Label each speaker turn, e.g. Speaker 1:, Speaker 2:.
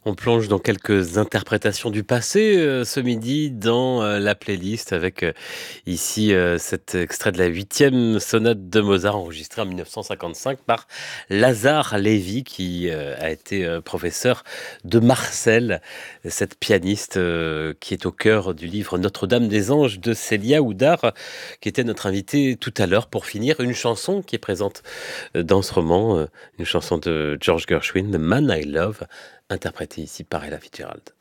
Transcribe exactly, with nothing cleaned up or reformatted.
Speaker 1: On plonge dans quelques interprétations du passé, heu, ce midi dans, heu, la playlist avec, heu, ici, heu, cet extrait de la huitième sonate de Mozart enregistrée en mille neuf cent cinquante-cinq par Lazare Lévy qui, heu, a été, heu, professeur de Marcel, cette pianiste, heu, qui est au cœur du livre Notre-Dame des Anges de Célia Houdard, qui était notre invitée tout à l'heure pour finir. Une chanson qui est présente, heu, dans ce roman, heu, une chanson de George Gershwin, The Man I Love, interprétée ici par Ella Fitzgerald.